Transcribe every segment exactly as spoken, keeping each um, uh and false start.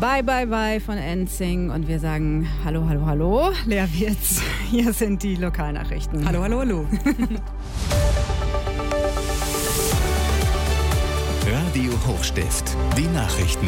Bye, bye, bye von N Sync und wir sagen Hallo, hallo, hallo. Lea Wirtz, hier sind die Lokalnachrichten. Hallo, hallo, hallo. Radio Hochstift, die Nachrichten.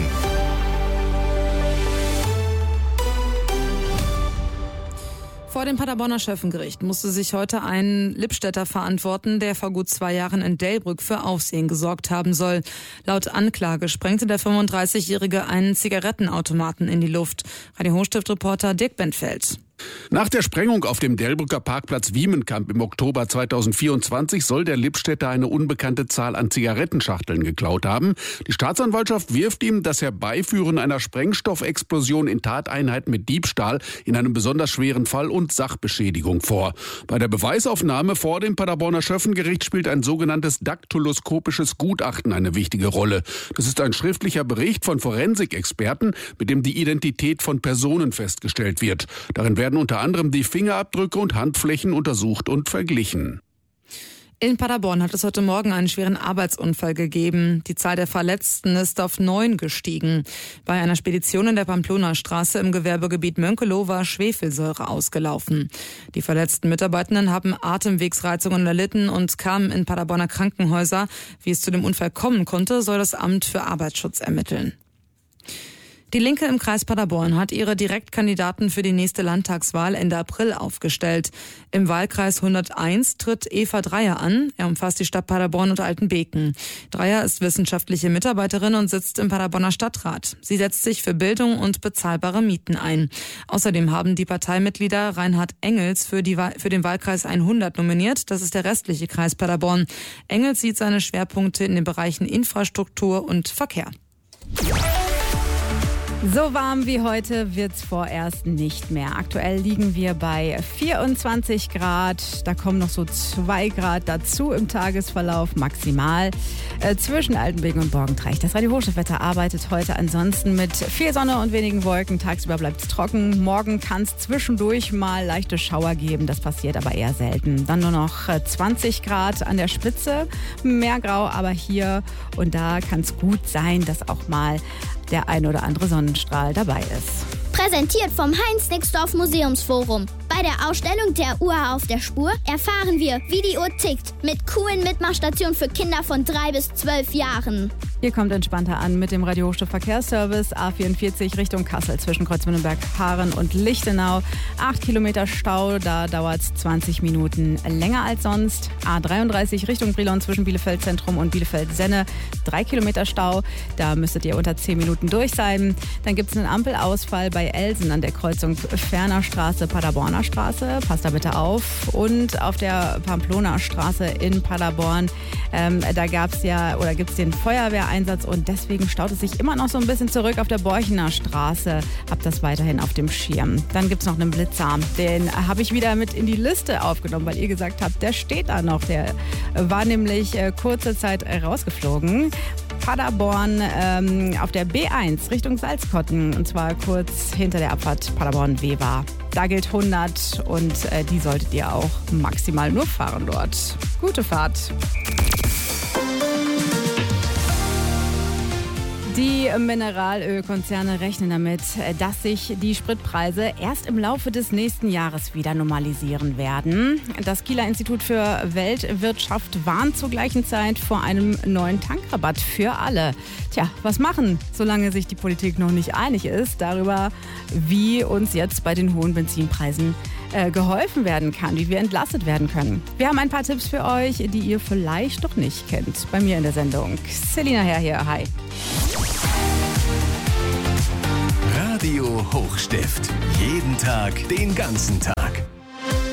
Vor dem Paderborner Schöffengericht musste sich heute ein Lippstädter verantworten, der vor gut zwei Jahren in Delbrück für Aufsehen gesorgt haben soll. Laut Anklage sprengte der fünfunddreißigjährige einen Zigarettenautomaten in die Luft. Radio Hochstift-Reporter Dirk Bentfeld. Nach der Sprengung auf dem Delbrücker Parkplatz Wiemenkamp im Oktober zweitausendvierundzwanzig soll der Lippstädter eine unbekannte Zahl an Zigarettenschachteln geklaut haben. Die Staatsanwaltschaft wirft ihm das Herbeiführen einer Sprengstoffexplosion in Tateinheit mit Diebstahl in einem besonders schweren Fall und Sachbeschädigung vor. Bei der Beweisaufnahme vor dem Paderborner Schöffengericht spielt ein sogenanntes daktyloskopisches Gutachten eine wichtige Rolle. Das ist ein schriftlicher Bericht von Forensikexperten, mit dem die Identität von Personen festgestellt wird. Darin werden unter anderem die Fingerabdrücke und Handflächen untersucht und verglichen. In Paderborn hat es heute Morgen einen schweren Arbeitsunfall gegeben. Die Zahl der Verletzten ist auf neun gestiegen. Bei einer Spedition in der Pamplona-Straße im Gewerbegebiet Mönkelow war Schwefelsäure ausgelaufen. Die verletzten Mitarbeitenden haben Atemwegsreizungen erlitten und kamen in Paderborner Krankenhäuser. Wie es zu dem Unfall kommen konnte, soll das Amt für Arbeitsschutz ermitteln. Die Linke im Kreis Paderborn hat ihre Direktkandidaten für die nächste Landtagswahl Ende April aufgestellt. Im Wahlkreis hunderteins tritt Eva Dreier an. Er umfasst die Stadt Paderborn und Altenbeken. Dreier ist wissenschaftliche Mitarbeiterin und sitzt im Paderborner Stadtrat. Sie setzt sich für Bildung und bezahlbare Mieten ein. Außerdem haben die Parteimitglieder Reinhard Engels für, die, für den Wahlkreis hundert nominiert. Das ist der restliche Kreis Paderborn. Engels sieht seine Schwerpunkte in den Bereichen Infrastruktur und Verkehr. So warm wie heute wird's vorerst nicht mehr. Aktuell liegen wir bei vierundzwanzig Grad. Da kommen noch so zwei Grad dazu im Tagesverlauf maximal. Äh, zwischen Altenbeken und Borgentreich. Das Radio Hochstiftwetter arbeitet heute ansonsten mit viel Sonne und wenigen Wolken. Tagsüber bleibt's trocken. Morgen kann's zwischendurch mal leichte Schauer geben. Das passiert aber eher selten. Dann nur noch zwanzig Grad an der Spitze. Mehr Grau aber hier und da kann's gut sein, dass auch mal der ein oder andere Sonnenstrahl dabei ist. Präsentiert vom Heinz-Nixdorf Museumsforum. Bei der Ausstellung Der Uhr auf der Spur erfahren wir, wie die Uhr tickt. Mit coolen Mitmachstationen für Kinder von drei bis zwölf Jahren. Hier kommt entspannter an mit dem Radio Hochstift Verkehrsservice A vierundvierzig Richtung Kassel zwischen Kreuzmühlenberg, Haaren und Lichtenau. Acht Kilometer Stau, da dauert es zwanzig Minuten länger als sonst. A dreiunddreißig Richtung Brilon zwischen Bielefeld Zentrum und Bielefeld Senne. Drei Kilometer Stau, da müsstet ihr unter zehn Minuten durch sein. Dann gibt es einen Ampelausfall bei Elsen an der Kreuzung Ferner Straße, Paderborner Straße. Passt da bitte auf. Und auf der Pamplona Straße in Paderborn, ähm, da gab es ja oder gibt es den Feuerwehreinsatz und deswegen staut es sich immer noch so ein bisschen zurück auf der Borchener Straße. Habt das weiterhin auf dem Schirm. Dann gibt es noch einen Blitzer. Den habe ich wieder mit in die Liste aufgenommen, weil ihr gesagt habt, der steht da noch. Der war nämlich äh, kurze Zeit rausgeflogen. Paderborn ähm, auf der B eins Richtung Salzkotten und zwar kurz hinter der Abfahrt Paderborn-Weber. Da gilt hundert und äh, die solltet ihr auch maximal nur fahren dort. Gute Fahrt. Die Mineralölkonzerne rechnen damit, dass sich die Spritpreise erst im Laufe des nächsten Jahres wieder normalisieren werden. Das Kieler Institut für Weltwirtschaft warnt zur gleichen Zeit vor einem neuen Tankrabatt für alle. Tja, was machen, solange sich die Politik noch nicht einig ist darüber, wie uns jetzt bei den hohen Benzinpreisen äh, geholfen werden kann, wie wir entlastet werden können. Wir haben ein paar Tipps für euch, die ihr vielleicht doch nicht kennt. Bei mir in der Sendung. Selina Herr hier, hi. Radio Hochstift. Jeden Tag, den ganzen Tag.